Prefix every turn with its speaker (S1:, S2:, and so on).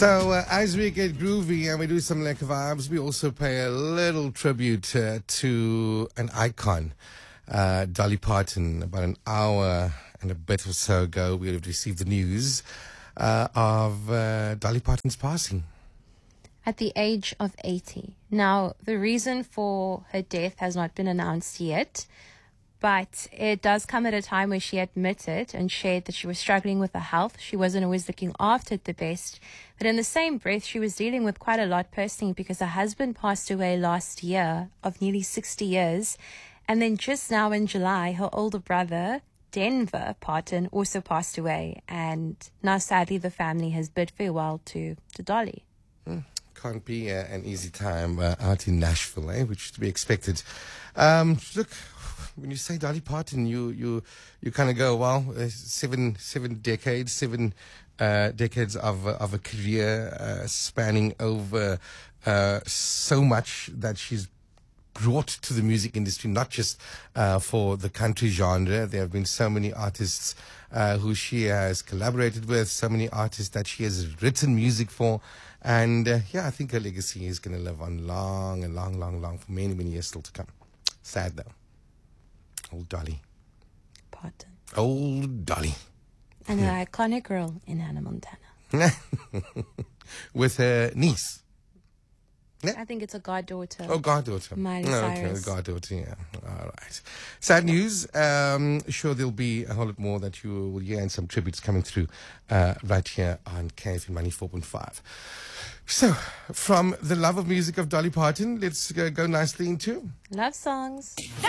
S1: So as we get groovy and we do some like vibes, we also pay a little tribute to an icon, Dolly Parton. About an hour and a bit or so ago, we have received the news of Dolly Parton's passing.
S2: At the age of 80. Now, the reason for her death has not been announced yet, but it does come at a time where she admitted and shared that she was struggling with her health. She wasn't always looking after it the best. But in the same breath, she was dealing with quite a lot personally because her husband passed away last year of nearly 60 years. And then just now in July, her older brother, Denver Parton, also passed away. And now, sadly, the family has bid farewell to Dolly.
S1: Can't be an easy time out in Nashville, which is to be expected. Look, when you say Dolly Parton, you kind of go, well, seven decades of a career spanning over so much that she's brought to the music industry, not just for the country genre. There have been so many artists who she has collaborated with, so many artists that she has written music for. And I think her legacy is going to live on long and long for many, many years still to come. Sad though. Old Dolly
S2: Parton.
S1: Old Dolly.
S2: And an iconic girl in Hannah Montana.
S1: With her niece. Yeah.
S2: I think it's a goddaughter.
S1: Oh, goddaughter.
S2: Miley
S1: Okay,
S2: Cyrus.
S1: goddaughter, yeah. All right. Sad news. Sure, there'll be a whole lot more that you will hear and some tributes coming through right here on KFM 94.5. So, from the love of music of Dolly Parton, let's go nicely into
S2: Love songs.